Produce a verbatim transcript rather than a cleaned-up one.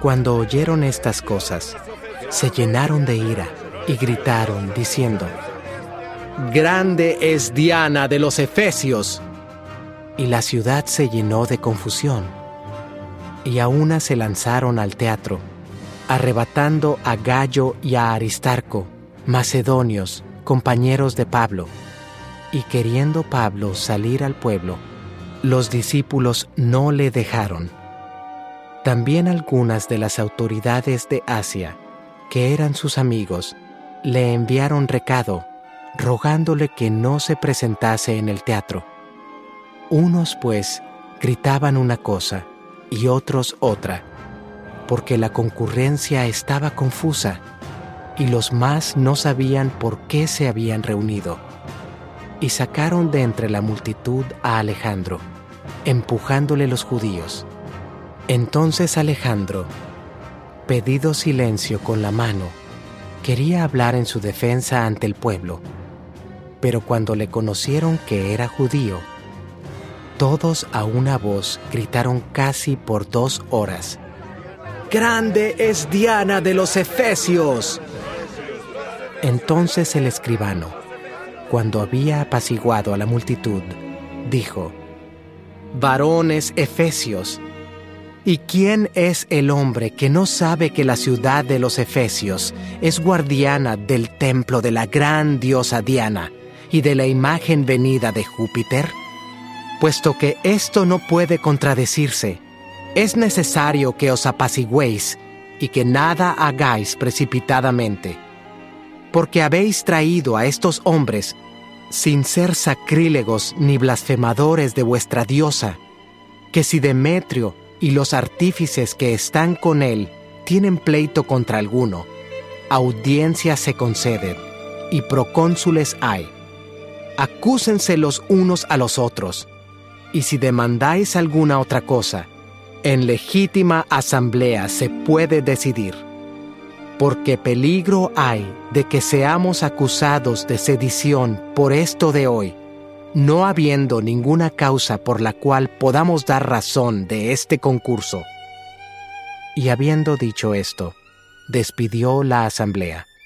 Cuando oyeron estas cosas, se llenaron de ira y gritaron, diciendo: «¡Grande es Diana de los Efesios!». Y la ciudad se llenó de confusión. Y a una se lanzaron al teatro, arrebatando a Gayo y a Aristarco, macedonios, compañeros de Pablo. Y queriendo Pablo salir al pueblo, los discípulos no le dejaron. También algunas de las autoridades de Asia, que eran sus amigos, le enviaron recado, rogándole que no se presentase en el teatro. Unos, pues, gritaban una cosa y otros otra, porque la concurrencia estaba confusa, y los más no sabían por qué se habían reunido. Y sacaron de entre la multitud a Alejandro, empujándole los judíos. Entonces Alejandro, pedido silencio con la mano, quería hablar en su defensa ante el pueblo. Pero cuando le conocieron que era judío, todos a una voz gritaron casi por dos horas: «¡Grande es Diana de los Efesios!». Entonces el escribano, cuando había apaciguado a la multitud, dijo: «Varones efesios, ¿y quién es el hombre que no sabe que la ciudad de los Efesios es guardiana del templo de la gran diosa Diana y de la imagen venida de Júpiter? Puesto que esto no puede contradecirse, es necesario que os apacigüéis y que nada hagáis precipitadamente, porque habéis traído a estos hombres sin ser sacrílegos ni blasfemadores de vuestra diosa, que si Demetrio y los artífices que están con él tienen pleito contra alguno, audiencias se conceden y procónsules hay. Acúsense los unos a los otros, y si demandáis alguna otra cosa, en legítima asamblea se puede decidir. Porque peligro hay de que seamos acusados de sedición por esto de hoy, no habiendo ninguna causa por la cual podamos dar razón de este concurso». Y habiendo dicho esto, despidió la asamblea.